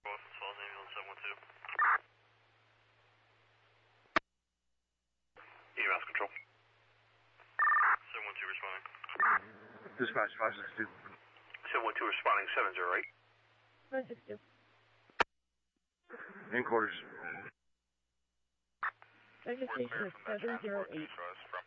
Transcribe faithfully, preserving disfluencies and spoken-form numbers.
Falls ambulance seven one two. E M S control. seven one two responding. Dispatch five six two. seven one two responding seven zero eight. five six two. In quarters. Vegetation is seven zero eight. From